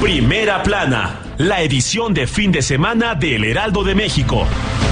Primera Plana, la edición de fin de semana del Heraldo de México.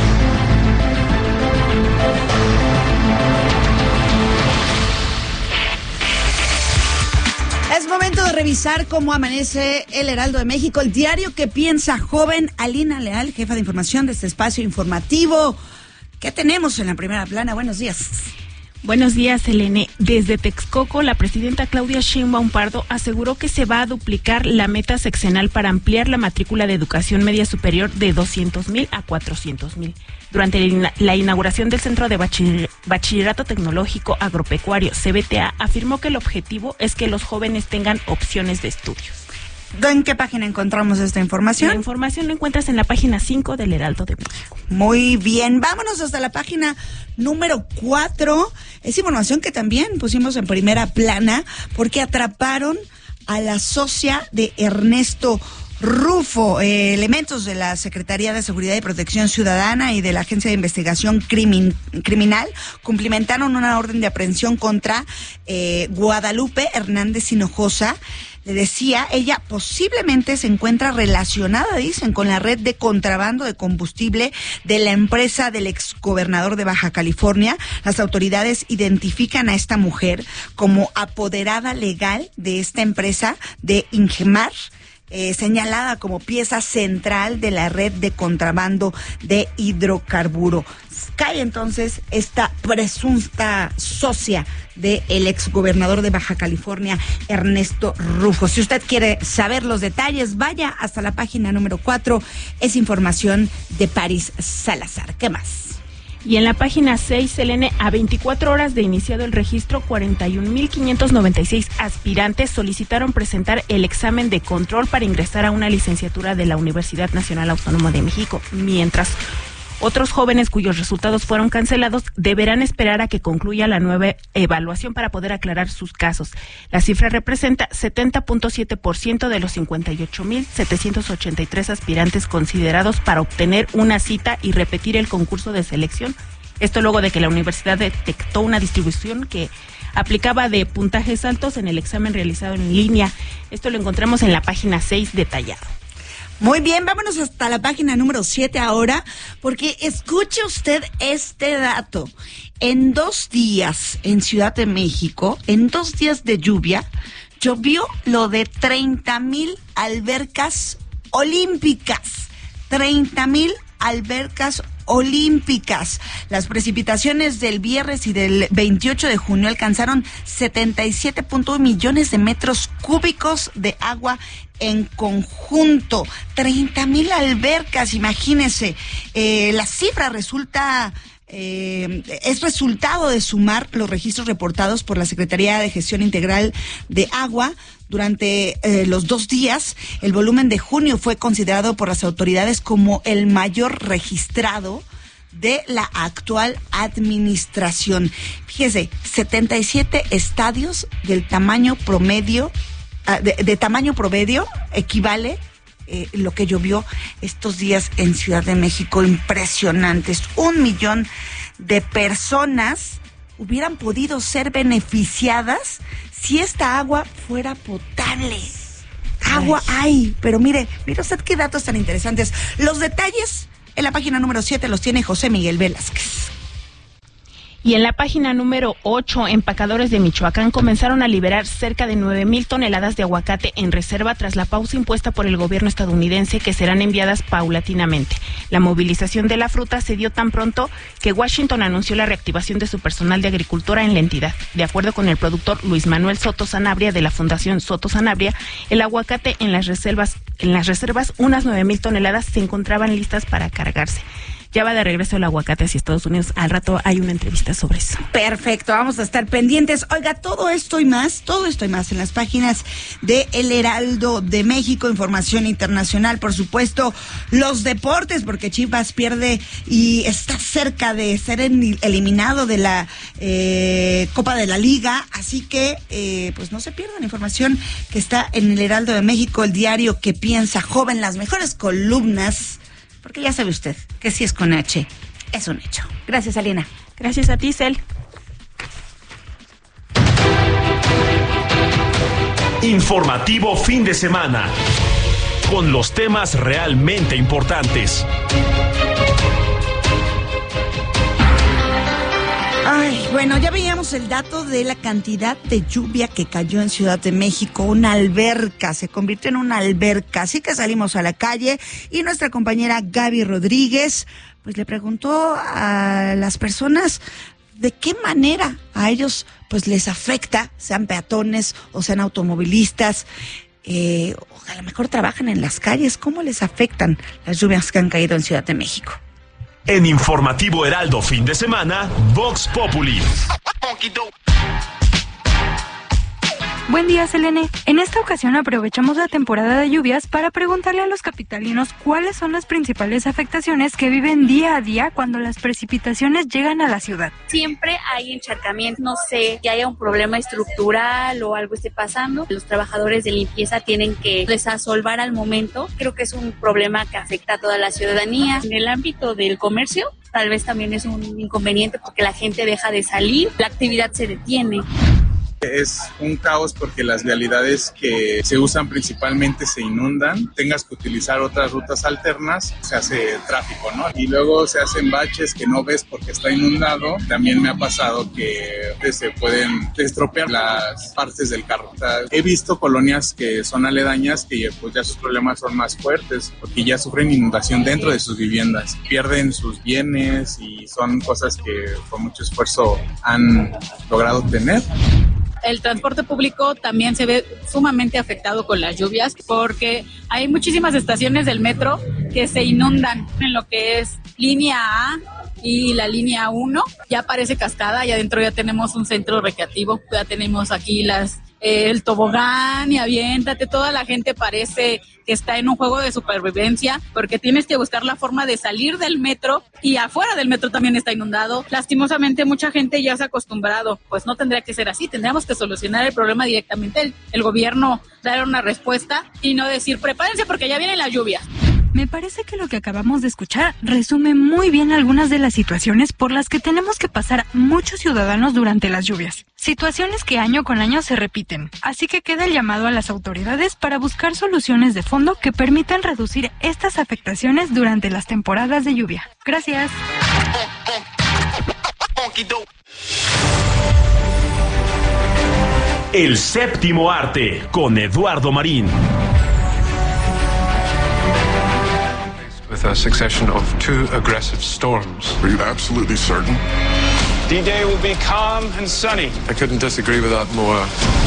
Es momento de revisar cómo amanece el Heraldo de México, el diario que piensa joven. Alina Leal, jefa de información de este espacio informativo. ¿Qué tenemos en la Primera Plana? Buenos días. Buenos días, Elene. Desde Texcoco, la presidenta Claudia Sheinbaum Pardo aseguró que se va a duplicar la meta sexenal para ampliar la matrícula de educación media superior de 200,000 a 400,000. Durante la inauguración del Centro de Bachillerato Tecnológico Agropecuario, CBTA, afirmó que el objetivo es que los jóvenes tengan opciones de estudios. ¿En qué página encontramos esta información? La información la encuentras en la página 5 del Heraldo de México. Muy bien, vámonos hasta la página número 4. Es información que también pusimos en Primera Plana porque atraparon a la socia de Ernesto Rufo. Elementos de la Secretaría de Seguridad y Protección Ciudadana y de la Agencia de Investigación Criminal cumplimentaron una orden de aprehensión contra Guadalupe Hernández Hinojosa. Le decía, ella posiblemente se encuentra relacionada, dicen, con la red de contrabando de combustible de la empresa del exgobernador de Baja California. Las autoridades identifican a esta mujer como apoderada legal de esta empresa de Ingemar, señalada como pieza central de la red de contrabando de hidrocarburo. Cae entonces esta presunta socia del exgobernador de Baja California, Ernesto Rufo. Si usted quiere saber los detalles, vaya hasta la página número 4. Es información de Paris Salazar. ¿Qué más? Y en la página 6, Selene, a 24 horas de iniciado el registro, 41,596 aspirantes solicitaron presentar el examen de control para ingresar a una licenciatura de la Universidad Nacional Autónoma de México, mientras otros jóvenes cuyos resultados fueron cancelados deberán esperar a que concluya la nueva evaluación para poder aclarar sus casos. La cifra representa 70.7% de los 58,783 aspirantes considerados para obtener una cita y repetir el concurso de selección. Esto luego de que la universidad detectó una distribución que aplicaba de puntajes altos en el examen realizado en línea. Esto lo encontramos en la página 6 detallado. Muy bien, vámonos hasta la página número 7 ahora, porque escuche usted este dato. En 2 días en Ciudad de México, en 2 días de lluvia, llovió lo de 30,000 albercas olímpicas. 30,000 albercas olímpicas. Las precipitaciones del viernes y del 28 de junio alcanzaron 77.1 millones de metros cúbicos de agua en conjunto. 30,000 albercas, imagínense. La cifra resulta es resultado de sumar los registros reportados por la Secretaría de Gestión Integral de Agua durante los 2 días. El volumen de junio fue considerado por las autoridades como el mayor registrado de la actual administración. Fíjese, 77 estadios del tamaño promedio, de tamaño promedio equivale lo que llovió estos días en Ciudad de México. Impresionantes. 1 millón de personas hubieran podido ser beneficiadas si esta agua fuera potable. Agua hay, pero mire usted qué datos tan interesantes. Los detalles en la página número 7 los tiene José Miguel Velázquez. Y en la página número 8, empacadores de Michoacán comenzaron a liberar cerca de 9,000 toneladas de aguacate en reserva tras la pausa impuesta por el gobierno estadounidense, que serán enviadas paulatinamente. La movilización de la fruta se dio tan pronto que Washington anunció la reactivación de su personal de agricultura en la entidad. De acuerdo con el productor Luis Manuel Soto Sanabria de la Fundación Soto Sanabria, el aguacate en las reservas, unas 9,000 toneladas se encontraban listas para cargarse. Ya va de regreso el aguacate hacia Estados Unidos. Al rato hay una entrevista sobre eso. Perfecto, vamos a estar pendientes. Oiga, todo esto y más en las páginas de El Heraldo de México, información internacional, por supuesto, los deportes, porque Chivas pierde y está cerca de ser eliminado de la Copa de la Liga, así que pues no se pierdan información que está en El Heraldo de México, el diario que piensa joven, las mejores columnas. Porque ya sabe usted que si es con H, es un hecho. Gracias, Alina. Gracias a ti, Cel. Informativo fin de semana. con los temas realmente importantes. Ay, bueno, ya veíamos el dato de la cantidad de lluvia que cayó en Ciudad de México. Una alberca, se convirtió en una alberca. Así que salimos a la calle y nuestra compañera Gaby Rodríguez pues le preguntó a las personas de qué manera a ellos pues les afecta, sean peatones o sean automovilistas, o a lo mejor trabajan en las calles, cómo les afectan las lluvias que han caído en Ciudad de México. En Informativo Heraldo Fin de Semana, Vox Populi. Buen día, Selene. En esta ocasión aprovechamos la temporada de lluvias para preguntarle a los capitalinos cuáles son las principales afectaciones que viven día a día cuando las precipitaciones llegan a la ciudad. Siempre hay encharcamiento, no sé, que haya un problema estructural o algo esté pasando. Los trabajadores de limpieza tienen que desasolvar al momento. Creo que es un problema que afecta a toda la ciudadanía. En el ámbito del comercio, tal vez también es un inconveniente porque la gente deja de salir, la actividad se detiene. Es un caos porque las vialidades que se usan principalmente se inundan, tengas que utilizar otras rutas alternas, se hace tráfico, ¿no? Y luego se hacen baches que no ves porque está inundado. También me ha pasado que se pueden estropear las partes del carro. O sea, he visto colonias que son aledañas que pues ya sus problemas son más fuertes porque ya sufren inundación dentro de sus viviendas. Pierden sus bienes y son cosas que con mucho esfuerzo han logrado tener. El transporte público también se ve sumamente afectado con las lluvias porque hay muchísimas estaciones del metro que se inundan en lo que es línea A y la línea 1. Ya parece cascada, y adentro ya tenemos un centro recreativo, ya tenemos aquí el tobogán y aviéntate, toda la gente parece que está en un juego de supervivencia porque tienes que buscar la forma de salir del metro y afuera del metro también está inundado. Lastimosamente mucha gente ya se ha acostumbrado, pues no tendría que ser así, tendríamos que solucionar el problema directamente, el gobierno dar una respuesta y no decir prepárense porque ya viene la lluvia. Me parece que lo que acabamos de escuchar resume muy bien algunas de las situaciones por las que tenemos que pasar muchos ciudadanos durante las lluvias. Situaciones que año con año se repiten. Así que queda el llamado a las autoridades para buscar soluciones de fondo que permitan reducir estas afectaciones durante las temporadas de lluvia. Gracias. El séptimo arte con Eduardo Marín. With a succession of two aggressive storms. Are you absolutely certain? D-Day will be calm and sunny. I couldn't disagree with that more.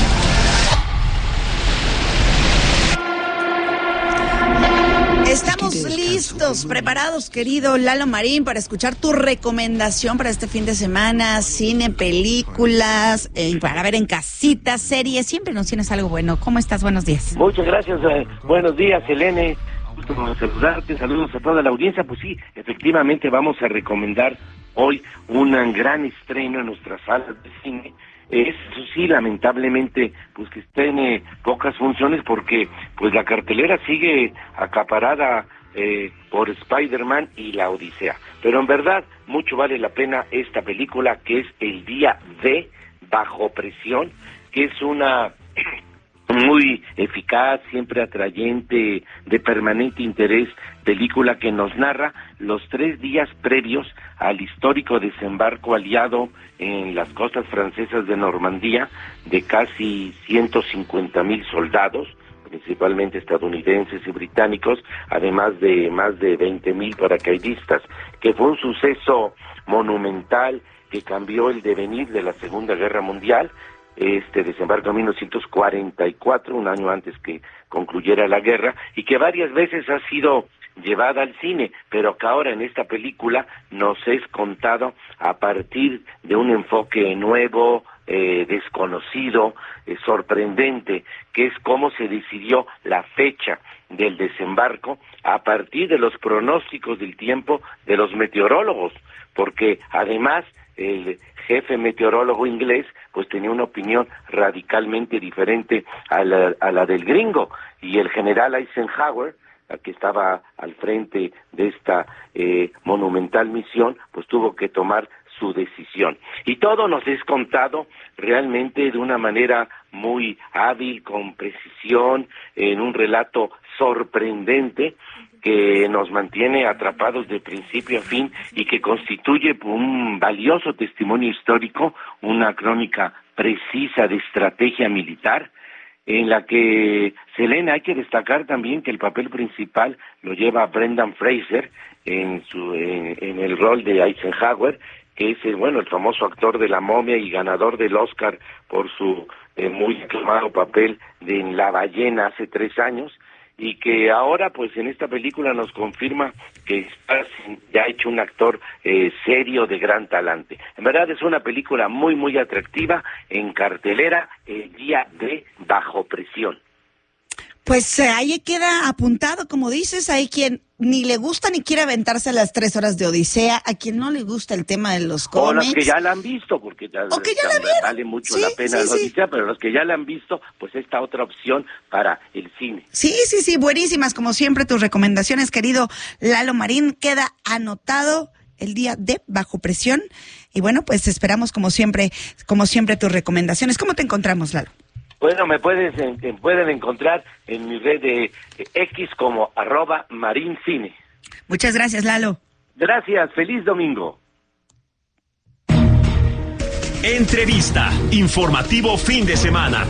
Estamos listos, preparados, querido Lalo Marín, para escuchar tu recomendación para este fin de semana, cine, películas, para ver en casita, series. Siempre nos tienes algo bueno. ¿Cómo estás? Buenos días. Muchas gracias. Buenos días, Helene. Gusto saludarte, saludos a toda la audiencia. Pues sí, efectivamente vamos a recomendar hoy un gran estreno en nuestras salas de cine. Eso sí, lamentablemente, pues que tiene pocas funciones porque pues la cartelera sigue acaparada por Spider-Man y la Odisea. Pero en verdad, mucho vale la pena esta película que es El Día D, Bajo Presión, que es una muy eficaz, siempre atrayente, de permanente interés, película que nos narra los 3 días previos al histórico desembarco aliado en las costas francesas de Normandía de casi 150,000 soldados, principalmente estadounidenses y británicos, además de más de 20,000 paracaidistas, que fue un suceso monumental que cambió el devenir de la Segunda Guerra Mundial. Este desembarco en 1944, un año antes que concluyera la guerra, y que varias veces ha sido llevada al cine, pero que ahora en esta película nos es contado a partir de un enfoque nuevo, desconocido, sorprendente, que es cómo se decidió la fecha del desembarco a partir de los pronósticos del tiempo de los meteorólogos, porque además el jefe meteorólogo inglés pues tenía una opinión radicalmente diferente a la del gringo, y el general Eisenhower, que estaba al frente de esta monumental misión, pues tuvo que tomar su decisión. Y todo nos es contado realmente de una manera muy hábil, con precisión, en un relato sorprendente que nos mantiene atrapados de principio a fin y que constituye un valioso testimonio histórico, una crónica precisa de estrategia militar, en la que, Selena, hay que destacar también que el papel principal lo lleva Brendan Fraser en el rol de Eisenhower, que es el famoso actor de La Momia y ganador del Oscar por su muy aclamado papel de en La Ballena hace 3 años, y que ahora pues en esta película nos confirma que está ya hecho un actor serio de gran talante. En verdad es una película muy muy atractiva, en cartelera el día de Bajo Presión. Pues ahí queda apuntado, como dices, hay quien ni le gusta ni quiere aventarse las 3 horas de Odisea, a quien no le gusta el tema de los cómics. O los que ya la han visto, porque vale mucho la pena la Odisea, pero los que ya la han visto, pues esta otra opción para el cine. Sí, buenísimas, como siempre, tus recomendaciones, querido Lalo Marín, queda anotado el día de Bajo Presión, y bueno, pues esperamos como siempre tus recomendaciones. ¿Cómo te encontramos, Lalo? Bueno, me pueden encontrar en mi red de X como @marincine. Muchas gracias, Lalo. Gracias, feliz domingo. Entrevista, informativo fin de semana.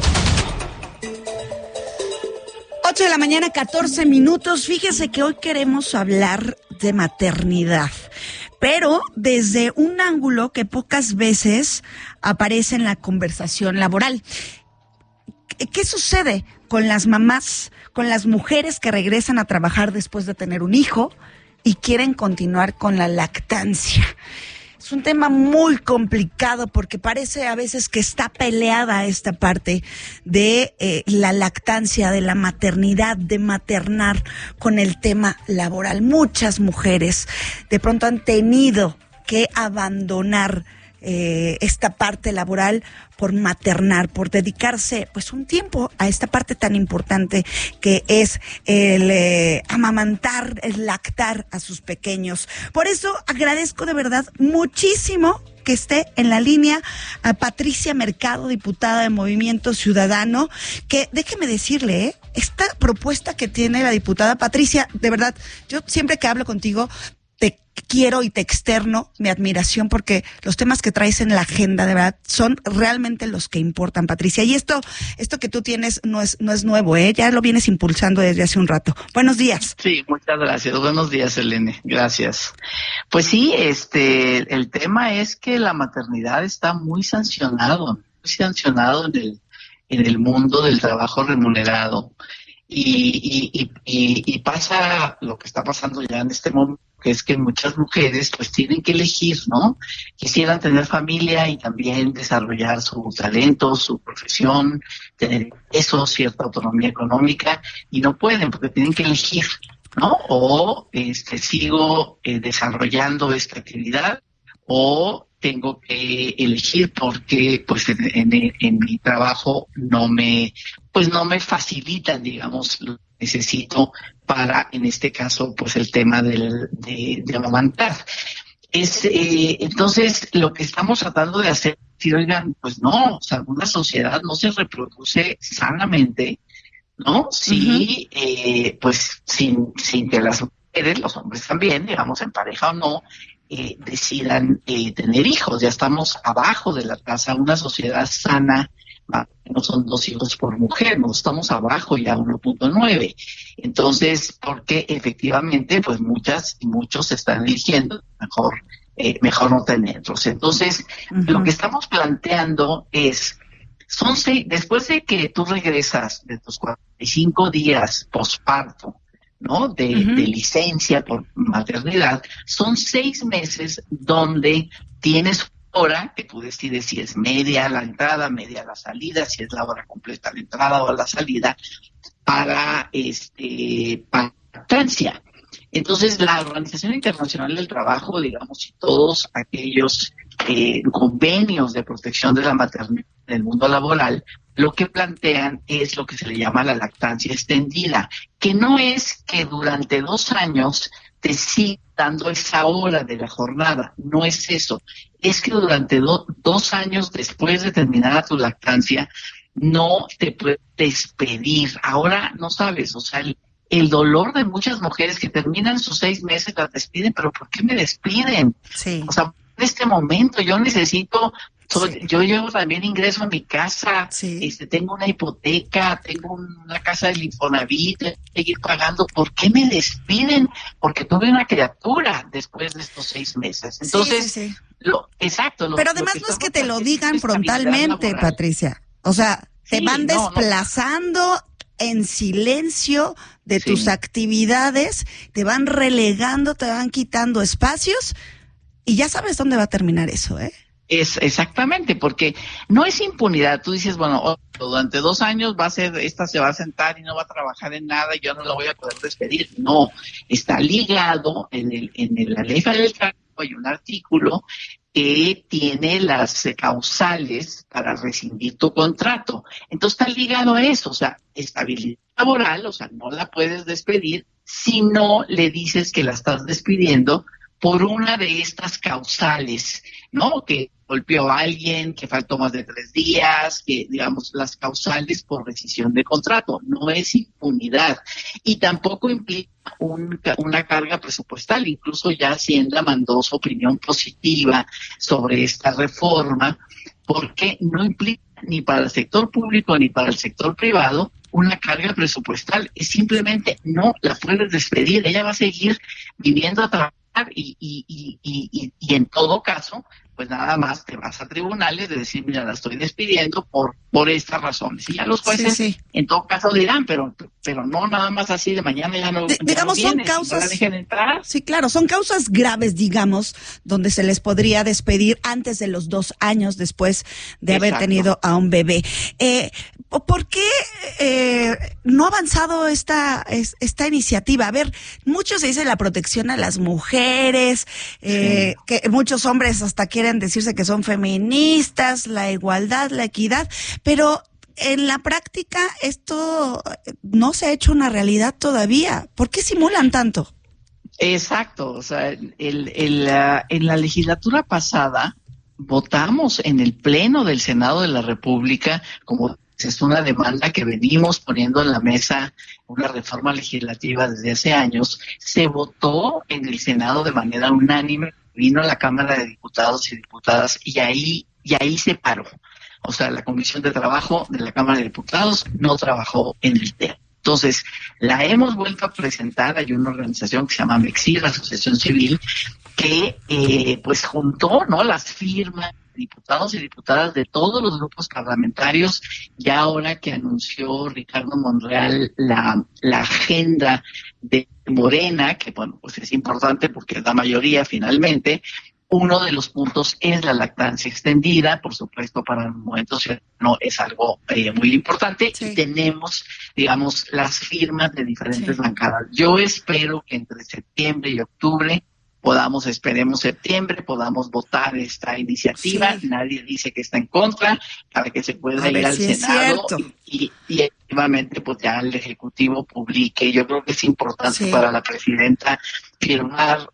8 de la mañana, 14 minutos. Fíjese que hoy queremos hablar de maternidad, pero desde un ángulo que pocas veces aparece en la conversación laboral. ¿Qué sucede con las mamás, con las mujeres que regresan a trabajar después de tener un hijo y quieren continuar con la lactancia? Es un tema muy complicado porque parece a veces que está peleada esta parte de la lactancia, de la maternidad, de maternar con el tema laboral. Muchas mujeres de pronto han tenido que abandonar esta parte laboral por maternar, por dedicarse pues un tiempo a esta parte tan importante que es el amamantar, el lactar a sus pequeños. Por eso agradezco de verdad muchísimo que esté en la línea a Patricia Mercado, diputada de Movimiento Ciudadano, que déjeme decirle, esta propuesta que tiene la diputada Patricia, de verdad, yo siempre que hablo contigo te quiero y te externo mi admiración porque los temas que traes en la agenda de verdad son realmente los que importan, Patricia. Y esto que tú tienes no es nuevo, ya lo vienes impulsando desde hace un rato. Buenos días. Sí, muchas gracias. Buenos días, Elene. Gracias. Pues sí, el tema es que la maternidad está muy sancionado en el mundo del trabajo remunerado. Y pasa lo que está pasando ya en este momento, que es que muchas mujeres pues tienen que elegir, ¿no? Quisieran tener familia y también desarrollar su talento, su profesión, tener eso, cierta autonomía económica, y no pueden porque tienen que elegir, ¿no? O sigo desarrollando esta actividad, o tengo que elegir porque pues en mi trabajo no me facilitan, digamos, lo que necesito para, en este caso, pues el tema de amamantar. Entonces, lo que estamos tratando de hacer es decir, oigan, pues no, o sea, una sociedad no se reproduce sanamente, ¿no? Sí, pues sin que las mujeres, los hombres también, digamos, en pareja o no, decidan tener hijos. Ya estamos abajo de la tasa. Una sociedad sana no son 2 hijos por mujer, no estamos abajo ya 1.9. Entonces, porque efectivamente pues muchas y muchos están eligiendo mejor no tenerlos. Entonces, lo que estamos planteando es, después de que tú regresas de tus 45 días posparto, ¿no? De licencia por maternidad, son 6 meses donde tienes hora que tú decides si es media la entrada, media la salida, si es la hora completa la entrada o la salida para lactancia. Entonces, la Organización Internacional del Trabajo, digamos, y todos aquellos convenios de protección de la maternidad en el mundo laboral, lo que plantean es lo que se le llama la lactancia extendida, que no es que durante 2 años te siga dando esa hora de la jornada, no es eso, es que durante 2 años después de terminar tu lactancia no te puedes despedir. Ahora no sabes, o sea, el dolor de muchas mujeres que terminan sus 6 meses, las despiden, pero ¿por qué me despiden? Sí. O sea, en este momento yo necesito, yo también ingreso a mi casa, tengo una hipoteca, tengo una casa del Infonavit, tengo que seguir pagando. ¿Por qué me despiden? Porque tuve una criatura después de estos 6 meses. Entonces, exacto. Pero además no es que te lo digan frontalmente, Patricia. O sea, te van desplazando en silencio de tus actividades, te van relegando, te van quitando espacios y ya sabes dónde va a terminar eso, ¿eh? Es exactamente, porque no es impunidad. Tú dices, bueno, durante 2 años esta se va a sentar y no va a trabajar en nada y yo no la voy a poder despedir. No, está ligado en la ley federal del trabajo, hay un artículo que tiene las causales para rescindir tu contrato. Entonces está ligado a eso, o sea, estabilidad laboral, o sea, no la puedes despedir si no le dices que la estás despidiendo por una de estas causales, ¿no? Que golpeó a alguien, que faltó más de 3 días, que, digamos, las causales por rescisión de contrato. No es impunidad. Y tampoco implica una carga presupuestal. Incluso ya Hacienda mandó su opinión positiva sobre esta reforma, porque no implica ni para el sector público ni para el sector privado una carga presupuestal. Es simplemente no la puedes despedir. Ella va a seguir viviendo a trabajar y en todo caso, pues nada más te vas a tribunales de decir, mira, la estoy despidiendo por estas razones. Y ya los jueces en todo caso dirán, pero no nada más así de mañana ya no. Digamos, ya no son viene, causas. No la dejen entrar. Sí, claro, son causas graves, digamos, donde se les podría despedir antes de los 2 años después de haber tenido a un bebé. ¿Por qué no ha avanzado esta iniciativa? A ver, mucho se dice la protección a las mujeres, que muchos hombres hasta quieren decirse que son feministas, la igualdad, la equidad, pero en la práctica esto no se ha hecho una realidad todavía. ¿Por qué simulan tanto? Exacto, o sea, en la legislatura pasada votamos en el Pleno del Senado de la República, como es una demanda que venimos poniendo en la mesa, una reforma legislativa desde hace años. Se votó en el Senado de manera unánime, vino a la Cámara de Diputados y Diputadas y ahí se paró. O sea, la Comisión de Trabajo de la Cámara de Diputados no trabajó en el tema. Entonces, la hemos vuelto a presentar. Hay una organización que se llama MEXIR, la Asociación Civil, que pues juntó, ¿no?, las firmas de diputados y diputadas de todos los grupos parlamentarios, y ahora que anunció Ricardo Monreal la agenda de Morena, que bueno, pues es importante porque es la mayoría finalmente. Uno de los puntos es la lactancia extendida, por supuesto, para el movimiento ciudadano es algo muy importante. Y tenemos, digamos, las firmas de diferentes bancadas. Yo espero que entre septiembre y octubre esperemos septiembre, podamos votar esta iniciativa. Nadie dice que está en contra, para que se pueda ir al Senado y efectivamente pues ya el Ejecutivo publique. Yo creo que es importante para la presidenta firmar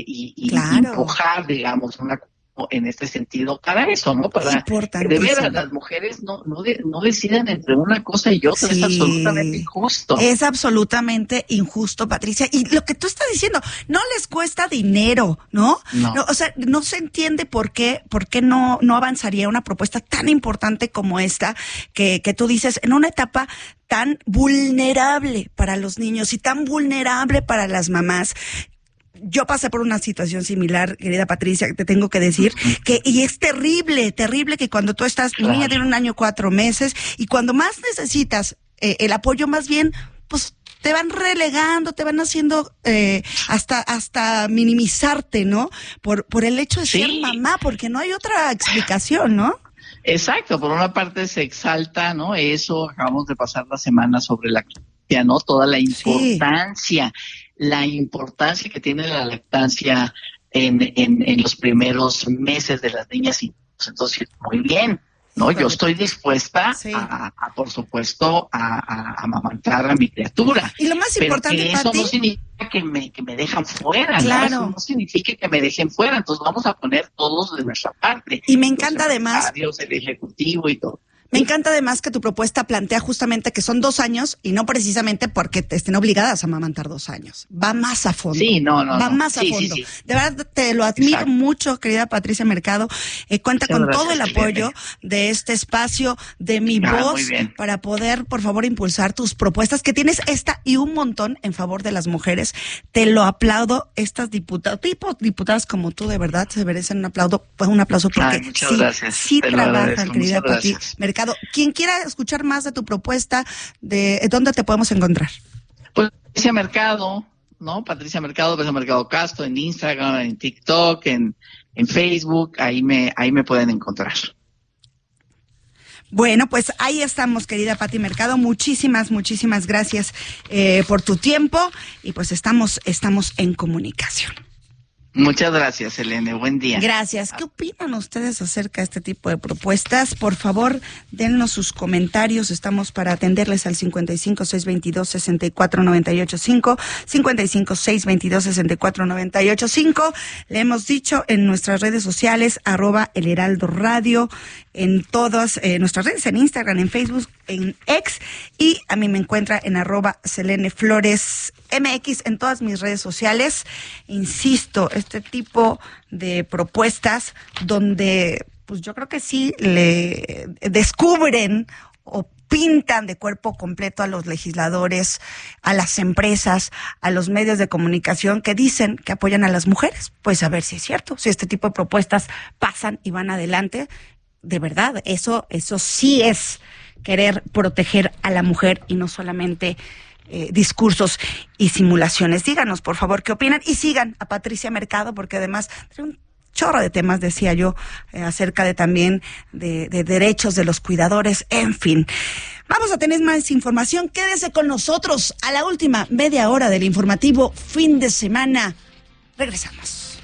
y empujar, digamos, en este sentido para eso, ¿no? Para que de veras las mujeres no decidan entre una cosa y otra. Es absolutamente injusto. Es absolutamente injusto, Patricia. Y lo que tú estás diciendo, no les cuesta dinero, ¿no? No, o sea, no se entiende por qué no avanzaría una propuesta tan importante como esta, que tú dices, en una etapa tan vulnerable para los niños y tan vulnerable para las mamás. Yo pasé por una situación similar, querida Patricia, te tengo que decir, y es terrible que cuando tú estás, mi niña tiene 1 año 4 meses, y cuando más necesitas el apoyo, más bien, pues te van relegando, te van haciendo hasta minimizarte, ¿no? Por el hecho de ser mamá, porque no hay otra explicación, ¿no? Exacto, por una parte se exalta, ¿no? Eso, acabamos de pasar la semana sobre la lactancia, ¿no? Toda la importancia. La importancia que tiene la lactancia en los primeros meses de las niñas y entonces muy bien, ¿no? Yo estoy dispuesta a por supuesto a amamantar a mi criatura. Y lo más importante, pero que eso no significa que me dejan fuera, ¿no? Eso no significa que me dejen fuera, entonces vamos a poner todos de nuestra parte. Y me encanta además el Ejecutivo y todo. Me encanta además que tu propuesta plantea justamente que son 2 años y no precisamente porque te estén obligadas a amamantar 2 años. Va más a fondo. Sí, no. Va más a fondo. Sí. De verdad te lo admiro mucho, querida Patricia Mercado. Cuenta con todo el apoyo de este espacio, de Mi Voz, para poder, por favor, impulsar tus propuestas, que tienes esta y un montón en favor de las mujeres. Te lo aplaudo. Estas diputadas como tú, de verdad, se merecen un aplauso porque sí trabajan, querida Patricia Mercado. Quien quiera escuchar más de tu propuesta, ¿dónde te podemos encontrar? Pues Patricia Mercado, ¿no? Patricia Mercado Castro, en Instagram, en TikTok, en Facebook, ahí me pueden encontrar. Bueno, pues ahí estamos, querida Pati Mercado. Muchísimas gracias por tu tiempo y pues estamos en comunicación. Muchas gracias, Elena. Buen día. Gracias. ¿Qué opinan ustedes acerca de este tipo de propuestas? Por favor, dennos sus comentarios. Estamos para atenderles al 55-622-64985, 55-622-64985. Le hemos dicho en nuestras redes sociales, @El Heraldo Radio, en todas nuestras redes, en Instagram, en Facebook, en X, y a mí me encuentra en @SeleneFloresMX en todas mis redes sociales. Insisto, este tipo de propuestas donde pues yo creo que sí le descubren o pintan de cuerpo completo a los legisladores, a las empresas, a los medios de comunicación que dicen que apoyan a las mujeres. Pues a ver si es cierto, si este tipo de propuestas pasan y van adelante. De verdad, eso sí es querer proteger a la mujer y no solamente discursos y simulaciones. Díganos, por favor, qué opinan y sigan a Patricia Mercado, porque además tiene un chorro de temas, decía yo, acerca de también de derechos de los cuidadores, en fin. Vamos a tener más información. Quédese con nosotros a la última media hora del informativo fin de semana. Regresamos.